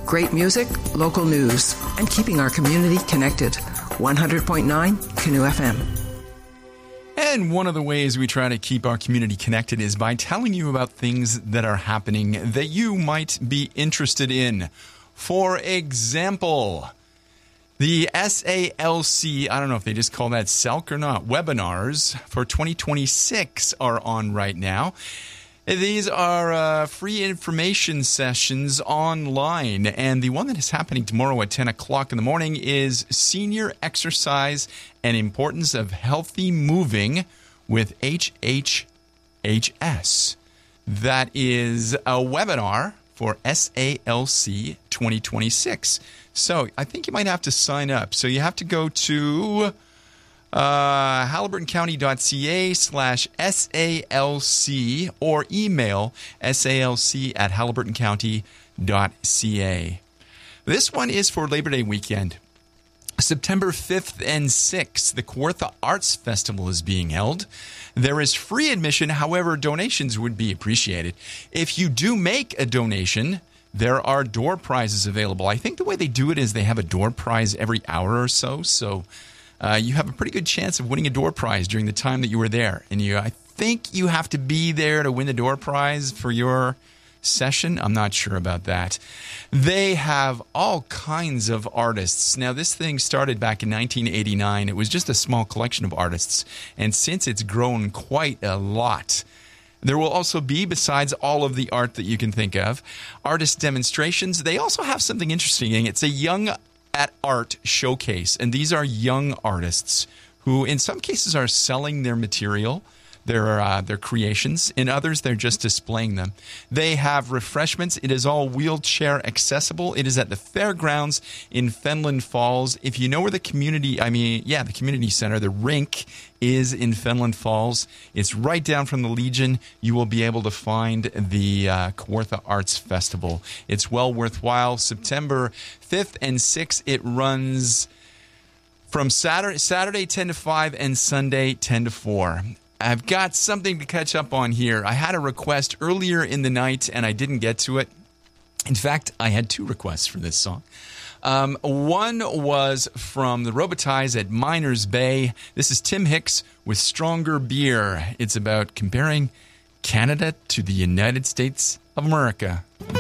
Great music, local news, and keeping our community connected. 100.9 Canoe FM. And one of the ways we try to keep our community connected is by telling you about things that are happening that you might be interested in. For example, the SALC, I don't know if they just call that SELC or not, webinars for 2026 are on right now. These are free information sessions online, and the one that is happening tomorrow at 10 o'clock in the morning is Senior Exercise and Importance of Healthy Moving with HHHS. That is a webinar for SALC 2026. So I think you might have to sign up. So you have to go to haliburtoncounty.ca/SALC or email salc@haliburtoncounty.ca. This one is for Labor Day weekend. September 5th and 6th, the Kawartha Arts Festival is being held. There is free admission, however, donations would be appreciated. If you do make a donation, there are door prizes available. I think the way they do it is they have a door prize every hour or so, you have a pretty good chance of winning a door prize during the time that you were there. And I think you have to be there to win the door prize for your session. I'm not sure about that. They have all kinds of artists. Now, this thing started back in 1989. It was just a small collection of artists. And since it's grown quite a lot. There will also be, besides all of the art that you can think of, artist demonstrations. They also have something interesting. It's a Young at Art showcase. And these are young artists who, in some cases, are selling their material, their creations. In others, they're just displaying them. They have refreshments. It is all wheelchair accessible. It is at the fairgrounds in Fenland Falls. If you know where the community center, the rink is in Fenland Falls. It's right down from the Legion. You will be able to find the Kawartha Arts Festival. It's well worthwhile. September 5th and 6th, it runs from Saturday 10 to 5 and Sunday 10 to 4. I've got something to catch up on here. I had a request earlier in the night, and I didn't get to it. In fact, I had two requests for this song. One was from the Robitaille at Miners Bay. This is Tim Hicks with Stronger Beer. It's about comparing Canada to the United States of America.